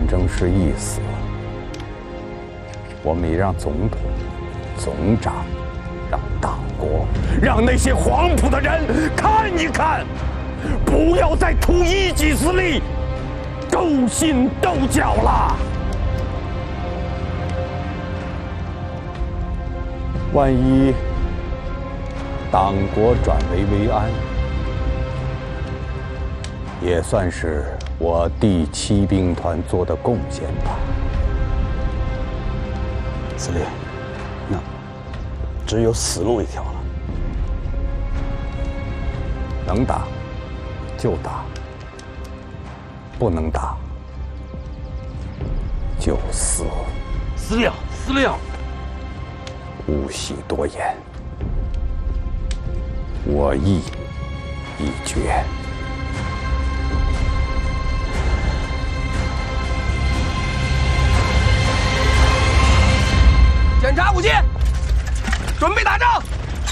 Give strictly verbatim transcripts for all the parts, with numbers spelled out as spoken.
争是一死，我们也让总统、总长、让党国、让那些黄埔的人看一看，不要再图一己私利，勾心斗角了。万一党国转危为安，也算是我第七兵团做的贡献吧。 司令，那只有死路一条了。 能打就打，不能打就死。 司令，司令， 勿喜多言，我意已决。 检查武器，准备打仗。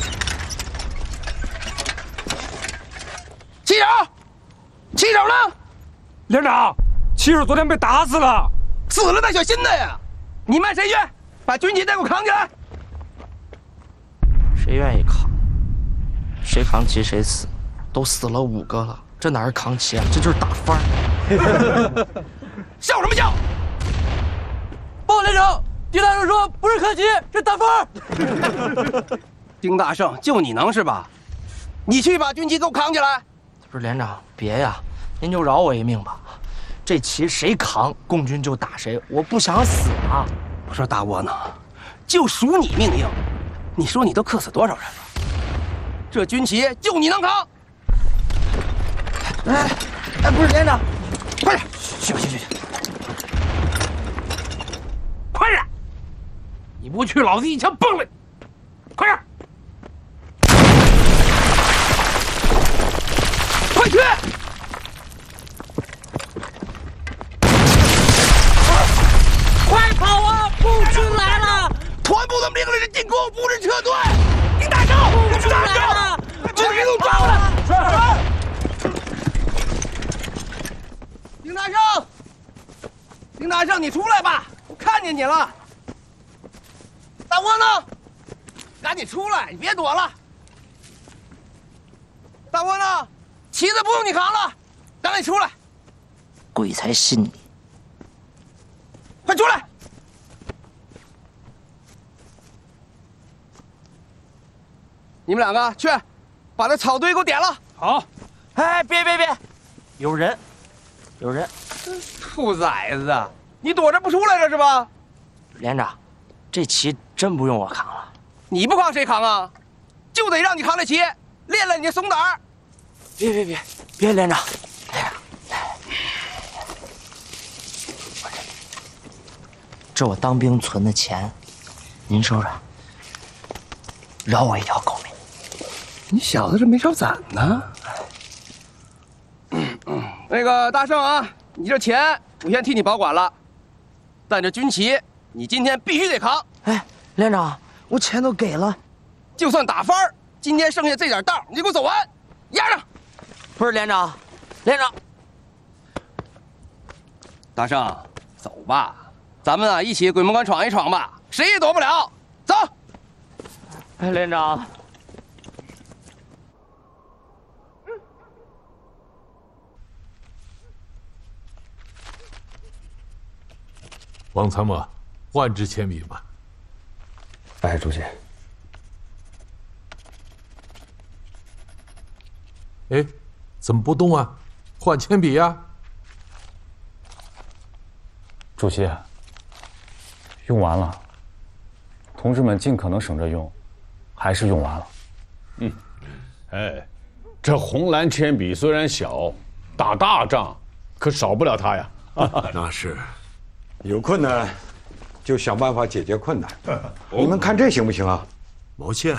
旗手，旗手呢？ 连长，旗手昨天被打死了。 死了那小心的呀！你们谁去？把军旗再给我扛起来。 谁愿意扛？谁扛旗谁死。都死了五个了，这哪是扛旗啊？这就是打翻儿。 笑什么笑？ 报告连长。丁大圣说：“不是看旗，是打翻儿。” 丁大圣，就你能是吧？你去把军旗给我扛起来。 不是连长，别呀，您就饶我一命吧。这旗谁扛，共军就打谁。我不想死啊！ 我说大窝囊，就属你命硬。你说你都克死多少人了？这军旗就你能扛。 哎哎，不是连长， 快点！去吧去去去！快点！ 你不去，老子一枪崩了！快点！ 快去！ 快跑啊！共军来了！ 团部的命令是进攻，不是撤退。丁大圣， 共军来了！ 把给我抓了！丁大圣，丁大圣，你出来吧！我看见你了。大窝囊，赶紧出来！你别躲了。大窝囊，旗子不用你扛了，赶紧出来！ 鬼才信你！ 快出来！你们两个去，把这草堆给我点了。 好。 哎，别别别，有人，有人！ 兔崽子，你躲着不出来了是吧？ 连长，这旗真不用我扛了。 你不扛谁扛啊？就得让你扛这旗，练练你的怂胆儿。 别别别别，连长，连长，这我当兵存的钱，您收着，饶我一条狗命。 你小子这没少攒呢。嗯嗯，那个大圣啊，你这钱我先替你保管了，但这军旗你今天必须得扛。 哎，连长，我钱都给了， 就算打翻儿，今天剩下这点道，你给我走完，压上。 不是连长，连长， 大圣，走吧，咱们啊一起鬼门关闯一闯吧，谁也躲不了。走。 哎，连长。 王参谋，换支铅笔吧。 哎，主席。 哎，怎么不动啊？换铅笔呀、啊！ 主席，用完了，同志们尽可能省着用，还是用完了。 嗯，哎，这红蓝铅笔虽然小，打大仗可少不了它呀。 那是。有困难，就想办法解决困难。你们看这行不行啊？ 毛线，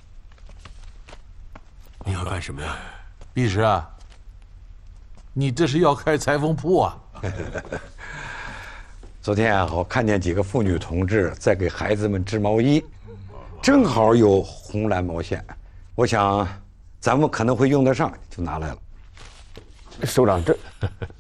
你要干什么呀？ 弼时啊，你这是要开裁缝铺啊？ 昨天啊，我看见几个妇女同志在给孩子们织毛衣，正好有红蓝毛线，我想咱们可能会用得上，就拿来了。 首长，这